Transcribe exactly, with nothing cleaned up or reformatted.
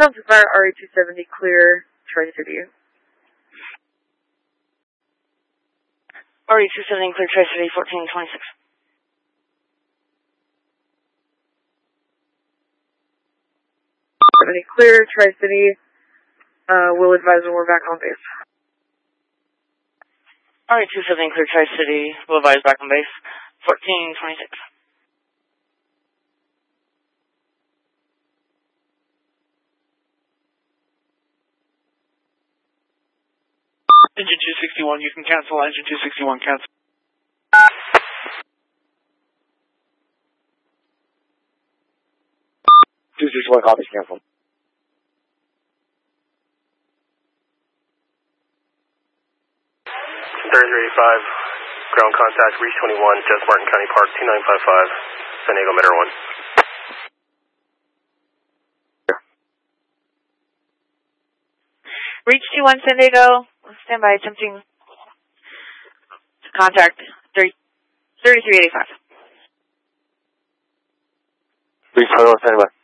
Contact Fire, R E two seventy, clear, Tri-City. R E two seventy, clear, Tri-City, fourteen twenty-six. seventy, clear, Tri-City. Uh, we'll advise when we're back on base. R E two seventy, clear, Tri-City. We'll advise back on base, fourteen twenty-six. Engine two sixty-one, you can cancel. Engine two sixty-one, cancel. two sixty-one, copies, cancel. thirty-three eighty-five, ground contact, Reach twenty-one, Jess Martin County Park, two nine five five, San Diego Metro one. Reach two one, San Diego. Stand by, attempting to contact thirty-three eighty-five. Reach twenty-one, stand by.